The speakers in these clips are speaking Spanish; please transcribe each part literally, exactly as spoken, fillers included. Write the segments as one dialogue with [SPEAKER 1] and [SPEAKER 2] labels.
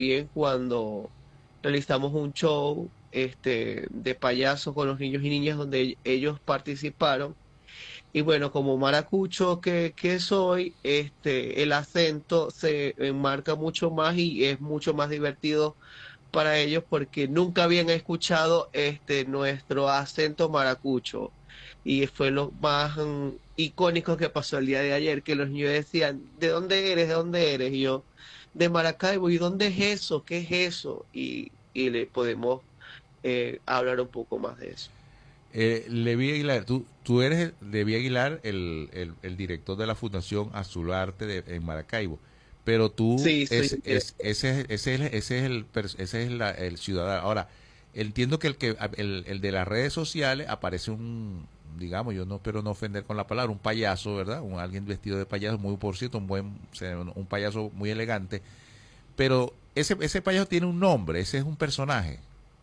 [SPEAKER 1] bien cuando realizamos un show este, de payaso con los niños y niñas donde ellos participaron. Y bueno, como maracucho que, que soy, este, el acento se enmarca mucho más y es mucho más divertido para ellos porque nunca habían escuchado este, nuestro acento maracucho. Y fue lo más mm, icónico que pasó el día de ayer, que los niños decían, ¿de dónde eres? ¿De dónde eres? Y yo, de Maracaibo. ¿Y dónde es eso? ¿Qué es eso? Y, y le podemos eh, hablar un poco más de eso.
[SPEAKER 2] Eh, Levi Aguilar, tú, tú eres el- Levi Aguilar, el, el, el director de la Fundación Azularte de, en Maracaibo, pero tú,
[SPEAKER 1] Sí, soy
[SPEAKER 2] es,
[SPEAKER 1] el
[SPEAKER 2] es,
[SPEAKER 1] director.
[SPEAKER 2] ese, es- ese, es, ese es el, pers- ese es la- el ciudadano. Ahora, entiendo que el, que el, el de las redes sociales aparece un, digamos, yo no espero no ofender con la palabra, un payaso, ¿verdad? Un, alguien vestido de payaso, muy por cierto, un buen, o sea, un, un payaso muy elegante, pero ese, ese payaso tiene un nombre, ese es un personaje,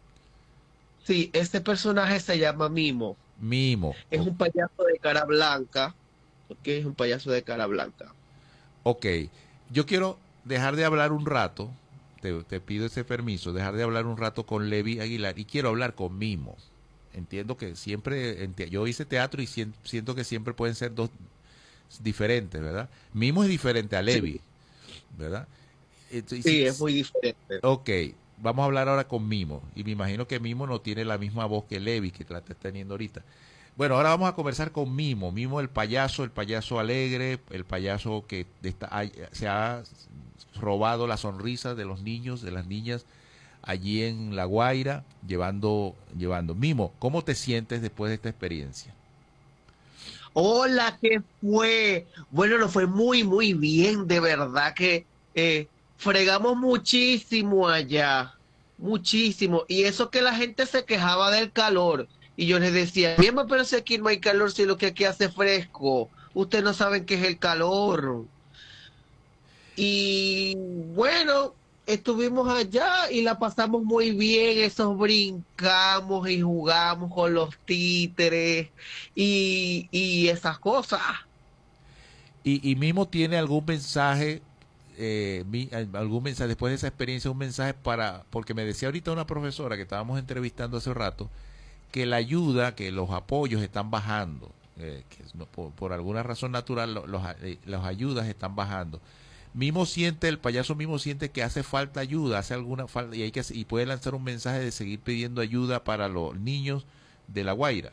[SPEAKER 1] Sí, este personaje se llama Mimo.
[SPEAKER 2] mimo.
[SPEAKER 1] Es un payaso de cara blanca, porque es un payaso de cara blanca.
[SPEAKER 2] Ok, yo quiero dejar de hablar un rato, te, te pido ese permiso, dejar de hablar un rato con Levi Aguilar y quiero hablar con Mimo. Entiendo que siempre, enti- yo hice teatro y sien- siento que siempre pueden ser dos diferentes, ¿verdad? Mimo es diferente a
[SPEAKER 1] Sí,
[SPEAKER 2] Levi, ¿verdad?
[SPEAKER 1] sí, es
[SPEAKER 2] Entonces,
[SPEAKER 1] muy diferente.
[SPEAKER 2] ok, vamos a hablar ahora con Mimo. Y me imagino que Mimo no tiene la misma voz que Levi, que la está teniendo ahorita. Bueno, ahora vamos a conversar con Mimo. Mimo el payaso, el payaso alegre, el payaso que está, hay- se ha robado la sonrisa de los niños, de las niñas allí en La Guaira, llevando, llevando. Mimo, ¿cómo te sientes después de esta experiencia?
[SPEAKER 1] Hola, ¿qué fue? Bueno, nos fue muy, muy bien, de verdad que eh, fregamos muchísimo allá, muchísimo. Y eso que la gente se quejaba del calor. Y yo les decía, bien, pero si aquí no hay calor, si lo que aquí hace fresco. Ustedes no saben qué es el calor. Y bueno, estuvimos allá y la pasamos muy bien, esos brincamos y jugamos con los títeres y, y esas cosas.
[SPEAKER 2] Y, y Mimo tiene algún mensaje, eh, mi- algún mensaje, después de esa experiencia, un mensaje para, porque me decía ahorita una profesora que estábamos entrevistando hace rato, que la ayuda, que los apoyos están bajando, eh, que no- por, por alguna razón natural lo- los, eh, las ayudas están bajando. Mimo siente, el payaso mismo siente que hace falta ayuda, hace alguna falta y hay que y puede lanzar un mensaje de seguir pidiendo ayuda para los niños de La Guaira.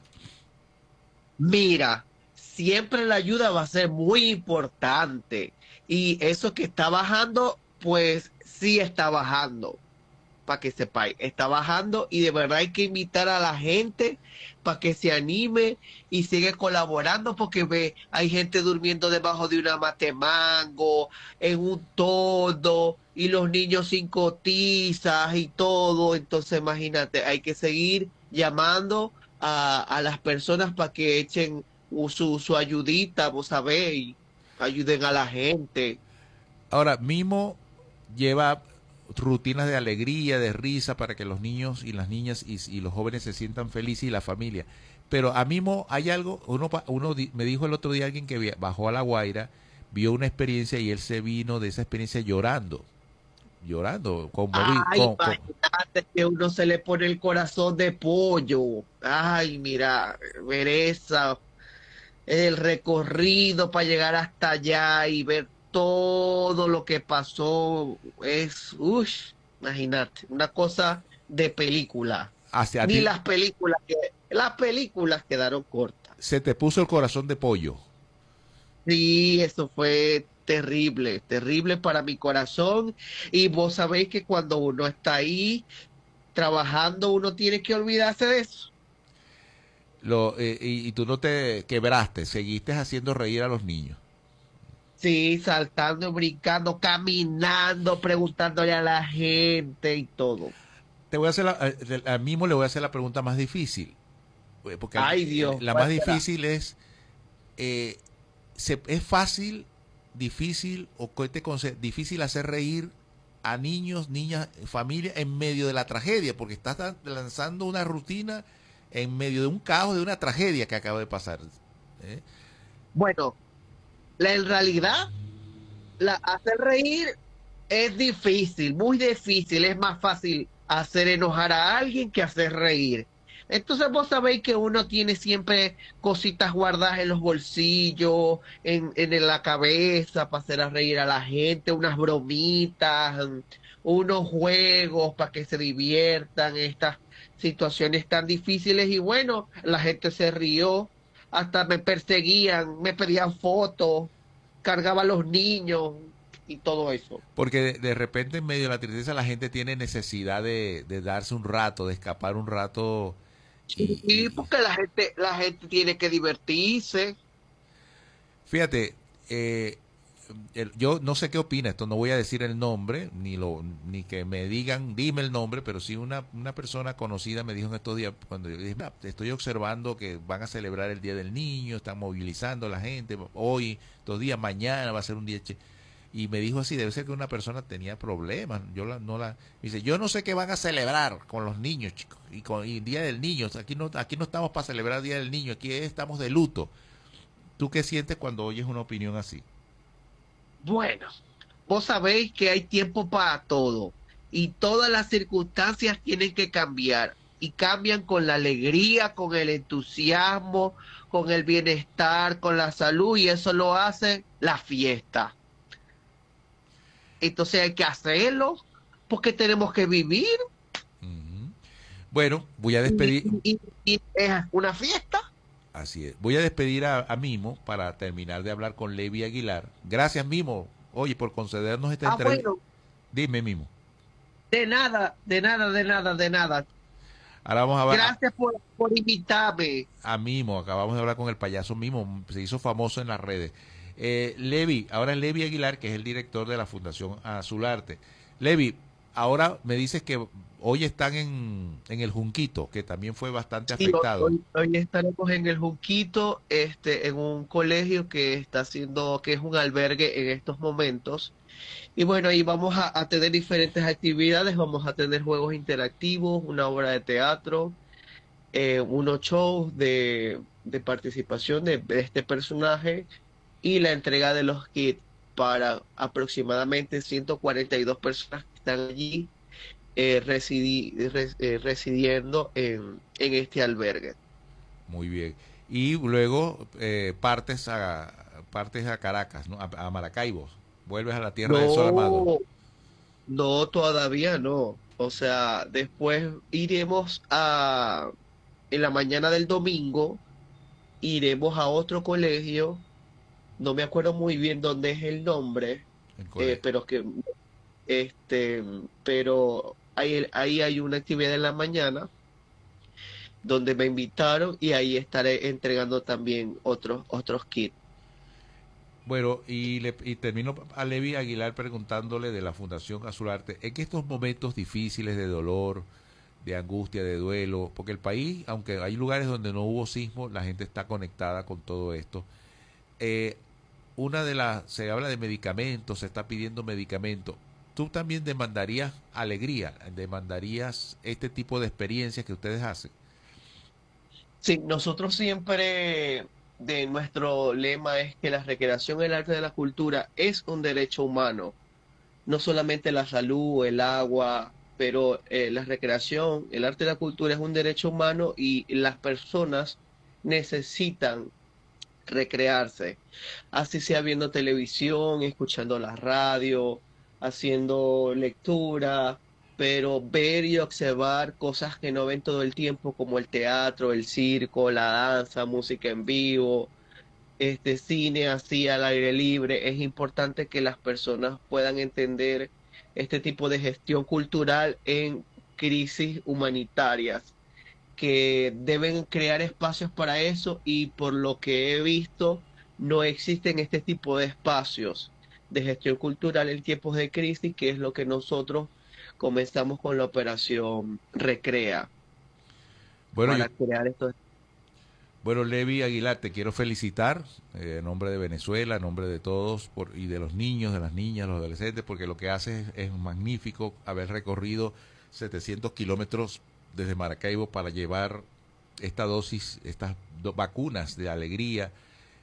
[SPEAKER 1] Mira, siempre la ayuda va a ser muy importante y eso que está bajando, pues sí está bajando. Para que sepáis, está bajando y de verdad hay que invitar a la gente para que se anime y siga colaborando porque ve, hay gente durmiendo debajo de una mate mango, en un todo, y los niños sin cotizas y todo. Entonces, imagínate, hay que seguir llamando a, a las personas para que echen uh, su, su ayudita, vos sabéis, ayuden a la gente.
[SPEAKER 2] Ahora, Mimo lleva rutinas de alegría, de risa para que los niños y las niñas y, y los jóvenes se sientan felices y la familia. Pero a Mimo hay algo, uno, pa- uno di- me dijo el otro día alguien que via- bajó a La Guaira, vio una experiencia y él se vino de esa experiencia llorando, llorando, conmovido,
[SPEAKER 1] Ay,
[SPEAKER 2] con, con-
[SPEAKER 1] imagínate que uno se le pone el corazón de pollo. Ay, mira, ver esa, el recorrido para llegar hasta allá y ver todo lo que pasó es, uff, imagínate, una cosa de película.
[SPEAKER 2] hacia
[SPEAKER 1] Ni
[SPEAKER 2] ti,
[SPEAKER 1] las películas, que- las películas quedaron cortas.
[SPEAKER 2] se te puso el corazón de pollo.
[SPEAKER 1] Sí, eso fue terrible, terrible para mi corazón. Y vos sabéis que cuando uno está ahí trabajando, uno tiene que olvidarse de eso.
[SPEAKER 2] Lo, eh, y, y tú no te quebraste, seguiste haciendo reír a los niños.
[SPEAKER 1] Sí, saltando, brincando, caminando, preguntándole a la gente y todo.
[SPEAKER 2] Te voy a hacer la, a, a Mimo le voy a hacer la pregunta más difícil, eh, porque alguien-
[SPEAKER 1] Ay,
[SPEAKER 2] el-
[SPEAKER 1] Dios,
[SPEAKER 2] la
[SPEAKER 1] ¿cuál
[SPEAKER 2] más
[SPEAKER 1] será?
[SPEAKER 2] difícil es, eh, se, ¿es fácil, difícil o qué te conse- difícil hacer reír a niños, niñas, familia en medio de la tragedia? Porque estás dan- lanzando una rutina en medio de un caos, de una tragedia que acaba de pasar. ¿Eh?
[SPEAKER 1] Bueno, la, en realidad, la hacer reír Es difícil, muy difícil. Es más fácil hacer enojar a alguien que hacer reír. Entonces vos sabéis que uno tiene siempre cositas guardadas en los bolsillos, en, en la cabeza para hacer a reír a la gente, unas bromitas, mm, unos juegos para que se diviertan en estas situaciones tan difíciles. Y bueno, la gente se rió, hasta me perseguían, me pedían fotos, cargaba a los niños y todo eso.
[SPEAKER 2] Porque de, de repente en medio de la tristeza la gente tiene necesidad de, de darse un rato, de escapar un rato y,
[SPEAKER 1] Sí,
[SPEAKER 2] y
[SPEAKER 1] porque la gente, la gente tiene que divertirse.
[SPEAKER 2] fíjate, eh, el- yo no sé qué opina esto, no voy a decir el nombre, ni lo, ni que me digan, dime el nombre, pero sí una, una persona conocida me dijo en estos días, cuando yo dije: "Mira, estoy observando que van a celebrar el Día del Niño, están movilizando a la gente, hoy, estos días, mañana va a ser un día che-". Y me dijo así, debe ser que una persona tenía problemas, yo la, no la, dice, yo no sé qué van a celebrar con los niños, chicos, y con y Día del Niño, aquí no, aquí no estamos para celebrar Día del Niño, aquí estamos de luto. ¿Tú qué sientes cuando oyes una opinión así?
[SPEAKER 1] Bueno, vos sabéis que hay tiempo para todo y todas las circunstancias tienen que cambiar y cambian con la alegría, con el entusiasmo, con el bienestar, con la salud y eso lo hace la fiesta. Entonces hay que hacerlo porque tenemos que vivir
[SPEAKER 2] Ujú. Bueno, voy a
[SPEAKER 1] y,
[SPEAKER 2] despedir,
[SPEAKER 1] y- y es una fiesta.
[SPEAKER 2] así es, voy a despedir a, a Mimo para terminar de hablar con Levi Aguilar. Gracias, Mimo, oye, por concedernos esta
[SPEAKER 1] Ah,
[SPEAKER 2] entrevista.
[SPEAKER 1] bueno,
[SPEAKER 2] Dime, Mimo.
[SPEAKER 1] de nada, de nada, de nada, de nada.
[SPEAKER 2] Ahora vamos a ver a,
[SPEAKER 1] Gracias por, por invitarme.
[SPEAKER 2] a Mimo, acabamos de hablar con el payaso Mimo, se hizo famoso en las redes. Eh, Levi, ahora es Levi Aguilar, que es el director de la Fundación Azularte. Levi, ahora me dices que hoy están en, en el Junquito, que también fue bastante
[SPEAKER 1] Sí, hoy,
[SPEAKER 2] afectado.
[SPEAKER 1] hoy- hoy estaremos en el Junquito, este, en un colegio que está haciendo, que es un albergue en estos momentos. Y bueno, ahí vamos a, a tener diferentes actividades, vamos a tener juegos interactivos, una obra de teatro, eh, unos shows de, de participación de, de este personaje y la entrega de los kits para aproximadamente ciento cuarenta y dos personas que están allí eh, residi- res- eh, residiendo en, en este albergue.
[SPEAKER 2] Muy bien. Y luego eh, partes a partes a Caracas, ¿no? A, a Maracaibo. Vuelves a la tierra del sol amado.
[SPEAKER 1] No, no, todavía no. O sea, después iremos a, en la mañana del domingo, iremos a otro colegio, no me acuerdo muy bien dónde es el nombre,
[SPEAKER 2] El
[SPEAKER 1] eh,
[SPEAKER 2] colegio.
[SPEAKER 1] pero que, este, pero ahí, ahí hay una actividad en la mañana donde me invitaron y ahí estaré entregando también otros, otros kits.
[SPEAKER 2] Bueno, y, le, y termino a Levi Aguilar preguntándole de la Fundación Azularte, en que estos momentos difíciles de dolor, de angustia, de duelo, porque el país, aunque hay lugares donde no hubo sismo, la gente está conectada con todo esto. Eh, una de las, se habla de medicamentos, se está pidiendo medicamentos. ¿Tú también demandarías alegría? ¿Demandarías este tipo de experiencias que ustedes hacen?
[SPEAKER 1] Sí, nosotros siempre, de nuestro lema es que la recreación, el arte de la cultura es un derecho humano, no solamente la salud, el agua, pero eh, la recreación, el arte de la cultura es un derecho humano y las personas necesitan recrearse, así sea viendo televisión, escuchando la radio, haciendo lectura, pero ver y observar cosas que no ven todo el tiempo, como el teatro, el circo, la danza, música en vivo, este cine así al aire libre, es importante que las personas puedan entender este tipo de gestión cultural en crisis humanitarias que deben crear espacios para eso y por lo que he visto, no existen este tipo de espacios de gestión cultural en tiempos de crisis, que es lo que nosotros comenzamos con la operación Recrea
[SPEAKER 2] Bueno, yo,
[SPEAKER 1] para crear estos.
[SPEAKER 2] bueno, Levi Aguilar, te quiero felicitar eh, en nombre de Venezuela, en nombre de todos por, y de los niños, de las niñas, los adolescentes, porque lo que haces es, es magnífico haber recorrido setecientos kilómetros desde Maracaibo para llevar esta dosis, estas do- vacunas de alegría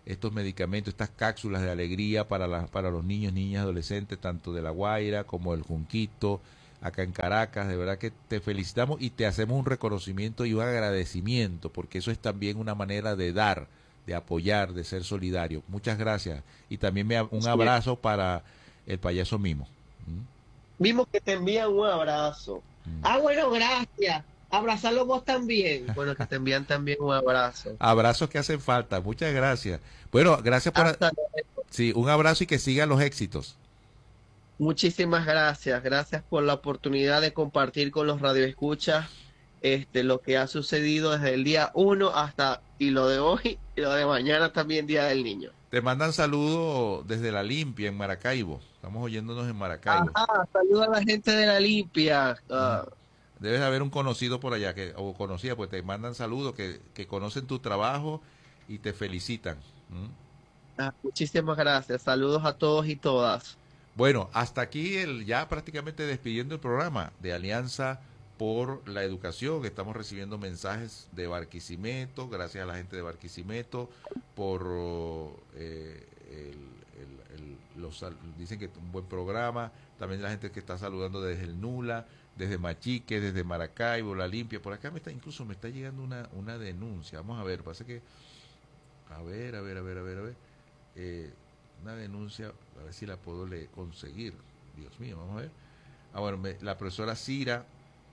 [SPEAKER 2] estos medicamentos, estas cápsulas de alegría para, la, para los niños, niñas, adolescentes, tanto de La Guaira como el Junquito, acá en Caracas. De verdad que te felicitamos y te hacemos un reconocimiento y un agradecimiento, porque eso es también una manera de dar, de apoyar, de ser solidario. Muchas gracias. Y también me, un abrazo para el payaso Mimo. ¿Mm?
[SPEAKER 1] Mimo, que te envían un abrazo. Mm. Ah, bueno, gracias. Abrazarlo vos también. Bueno, que te envían también un abrazo.
[SPEAKER 2] Abrazos que hacen falta. Muchas gracias. Bueno, gracias por... Hasta luego. Sí, un abrazo y que sigan los éxitos.
[SPEAKER 1] Muchísimas gracias. Gracias por la oportunidad de compartir con los radioescuchas este, lo que ha sucedido desde el día uno hasta y lo de hoy y lo de mañana también, Día del Niño.
[SPEAKER 2] Te mandan saludos desde La Limpia, en Maracaibo. Estamos oyéndonos en Maracaibo.
[SPEAKER 1] Ajá, saludos a la gente de La Limpia. Uh,
[SPEAKER 2] Debes haber un conocido por allá, que o conocida, pues te mandan saludos, que, que conocen tu trabajo y te felicitan. ¿Mm?
[SPEAKER 1] Ah, muchísimas gracias. Saludos a todos y todas.
[SPEAKER 2] Bueno, hasta aquí el ya prácticamente despidiendo el programa de Alianza por la Educación. Estamos recibiendo mensajes de Barquisimeto, gracias a la gente de Barquisimeto, por eh, el, el, el, los, dicen que es un buen programa. También la gente que está saludando desde el Nula, desde Machique, desde Maracaibo, La Limpia. Por acá me está, incluso me está llegando una, una denuncia. Vamos a ver, pasa que, a ver, a ver, a ver, a ver, a ver, eh, una denuncia, a ver si la puedo le conseguir. Dios mío, vamos a ver. Ah, bueno, me, la profesora Cira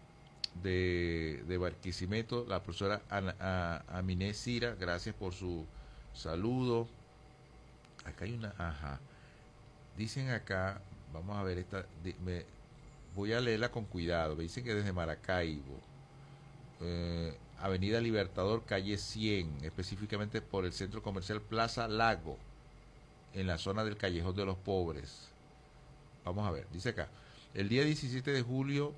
[SPEAKER 2] de, de Barquisimeto, la profesora Ana, a, Aminé Cira, gracias por su saludo. Acá hay una, ajá. Dicen acá, vamos a ver esta, de, me, voy a leerla con cuidado. Me dicen que desde Maracaibo, eh, Avenida Libertador, calle cien, específicamente por el centro comercial Plaza Lago, en la zona del Callejón de los Pobres. Vamos a ver, dice acá, el día diecisiete de julio,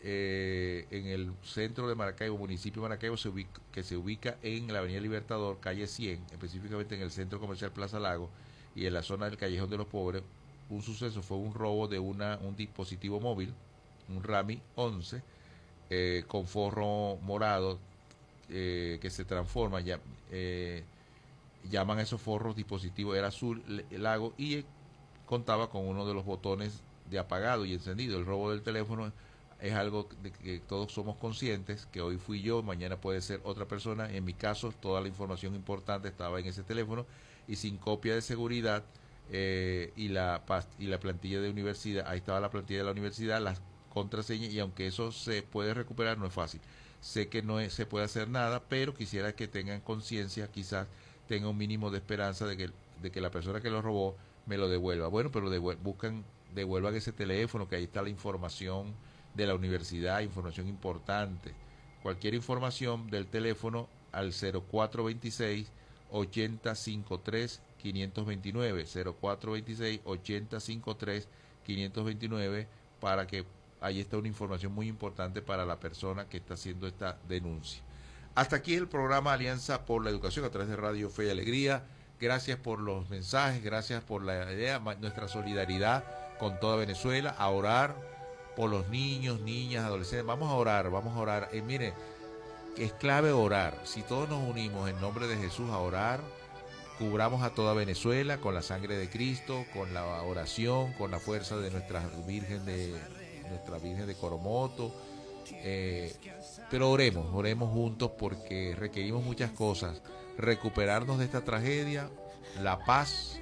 [SPEAKER 2] eh, en el centro de Maracaibo, municipio de Maracaibo, se ubica, que se ubica en la Avenida Libertador, calle cien, específicamente en el centro comercial Plaza Lago y en la zona del Callejón de los Pobres. Un suceso fue un robo de una un dispositivo móvil, un Rami once, eh, con forro morado, eh, que se transforma, ya, eh, llaman a esos forros dispositivos, era azul el lago, y eh, contaba con uno de los botones de apagado y encendido. El robo del teléfono es algo de que todos somos conscientes, que hoy fui yo, mañana puede ser otra persona. En mi caso, toda la información importante estaba en ese teléfono, y sin copia de seguridad, Eh, y la y la plantilla de universidad, ahí estaba la plantilla de la universidad, las contraseñas, y aunque eso se puede recuperar, no es fácil. Sé que no es, se puede hacer nada, pero quisiera que tengan conciencia, quizás tenga un mínimo de esperanza de que, de que la persona que lo robó me lo devuelva. Bueno, pero devuel, buscan, devuelvan ese teléfono, que ahí está la información de la universidad, información importante. Cualquier información del teléfono al cero cuatro veintiséis, ochenta cincuenta y tres, quinientos veintinueve, cero cuatro veintiséis, ochenta cincuenta y tres, quinientos veintinueve, para que ahí está una información muy importante para la persona que está haciendo esta denuncia. Hasta aquí el programa Alianza por la Educación a través de Radio Fe y Alegría. Gracias por los mensajes, gracias por la idea, nuestra solidaridad con toda Venezuela, a orar por los niños, niñas, adolescentes. Vamos a orar, vamos a orar. Eh, mire, es clave orar. Si todos nos unimos en nombre de Jesús a orar, cubramos a toda Venezuela con la sangre de Cristo, con la oración, con la fuerza de nuestra Virgen de nuestra Virgen de Coromoto. Eh, pero oremos, oremos juntos, porque requerimos muchas cosas: recuperarnos de esta tragedia, la paz,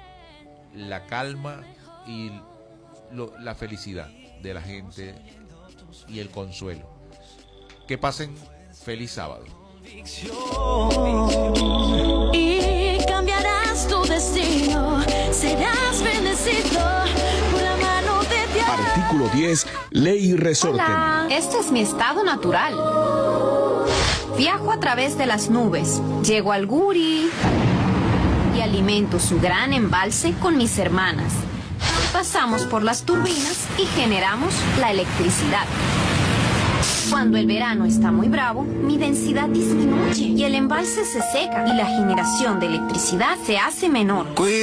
[SPEAKER 2] la calma y lo, la felicidad de la gente y el consuelo. Que pasen feliz sábado.
[SPEAKER 3] Y cambiarás tu destino, serás bendecido por la mano de Dios.
[SPEAKER 4] Artículo diez, Ley Resorte.
[SPEAKER 5] Hola, este es mi estado natural. Viajo a través de las nubes, llego al Guri y alimento su gran embalse con mis hermanas. Pasamos por las turbinas y generamos la electricidad. Cuando el verano está muy bravo, mi densidad disminuye y el embalse se seca y la generación de electricidad se hace menor.